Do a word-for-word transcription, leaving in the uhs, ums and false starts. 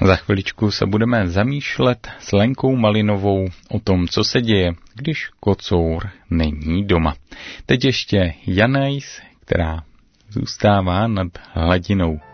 Za chviličku se budeme zamýšlet s Lenkou Malinovou o tom, co se děje, když kocour není doma. Teď ještě Janajs, která zůstává nad hladinou.